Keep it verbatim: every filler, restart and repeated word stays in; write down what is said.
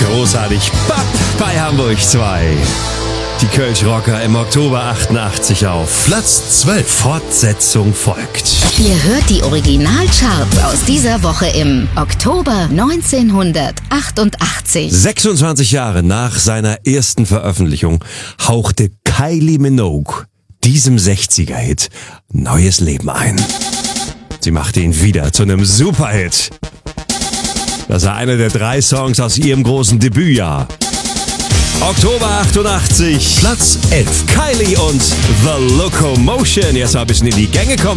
großartig. Bap bei Hamburg zwei. Die Kölsch Rocker im Oktober achtundachtzig auf Platz zwölf. Fortsetzung folgt. Ihr hört die Originalcharts aus dieser Woche im Oktober neunzehnhundertachtundachtzig. sechsundzwanzig Jahre nach seiner ersten Veröffentlichung hauchte Kylie Minogue diesem sechziger-Hit neues Leben ein. Sie machte ihn wieder zu einem Superhit. Das war einer der drei Songs aus ihrem großen Debütjahr. Oktober achtundachtzig, Platz elf. Kylie und The Locomotion. Jetzt mal ein bisschen in die Gänge kommen.